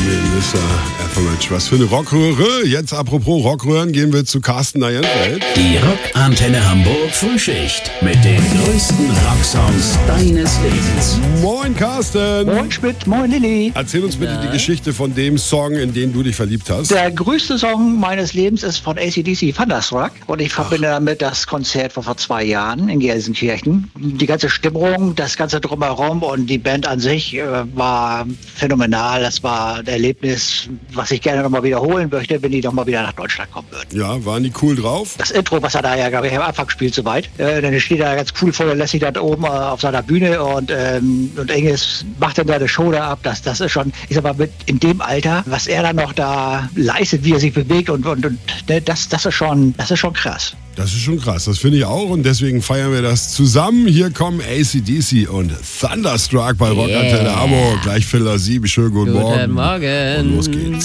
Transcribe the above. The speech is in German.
Melissa Etheridge. Was für eine Rockröhre. Jetzt apropos Rockröhren, gehen wir zu Carsten Nienfeld. Die Rockantenne Hamburg Frühschicht mit den größten Rocksongs deines Lebens. Moin Carsten. Moin Schmidt, moin Lilly. Erzähl uns bitte die Geschichte von dem Song, in den du dich verliebt hast. Der größte Song meines Lebens ist von AC/DC, Thunderstruck. Und ich verbinde damit das Konzert von vor 2 Jahren in Gelsenkirchen. Die ganze Stimmung, das ganze Drumherum und die Band an sich war phänomenal. Das war ein Erlebnis, was ich gerne nochmal wiederholen möchte, wenn die nochmal wieder nach Deutschland kommen würden. Ja, waren die cool drauf? Das Intro, was er da ja, glaube ich, am Anfang spielt, soweit. Dann steht er ganz cool vor der lässig da oben auf seiner Bühne und Engels macht dann da eine Show da ab. Das ist schon, ich sag mal, in dem Alter, was er dann noch da leistet, wie er sich bewegt und das ist schon krass. Das ist schon krass, das finde ich auch und deswegen feiern wir das zusammen. Hier kommen AC/DC und Thunderstruck bei Rockantenne Hamburg. Gleich Viertel 7, schönen guten Morgen. Guten Morgen. Und los geht's.